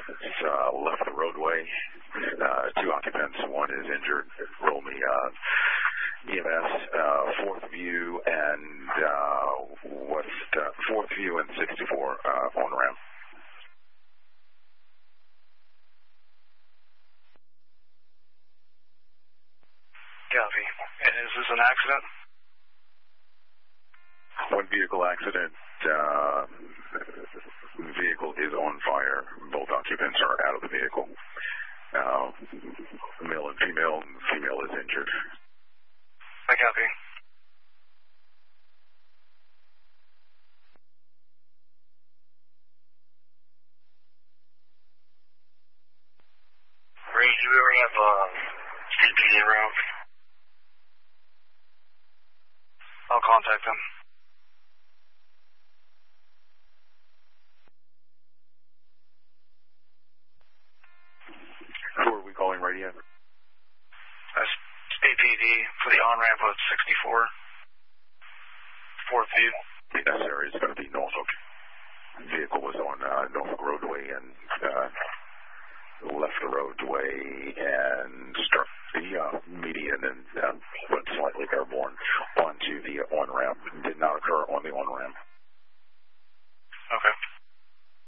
left the roadway. Two occupants, one is injured. Roll me EMS, Fourth View and Fourth View and 64 on ramp. Copy. Is this an accident? One vehicle accident. Vehicle is on fire. Both occupants are out of the vehicle. Male and female. Female is injured. I copy. Ray, do we already have State PD around? I'll contact them. Who are we calling right here? State PD for the on-ramp of 64. Fourth View. That area is going to be Norfolk. Vehicle was on Norfolk roadway and left the roadway and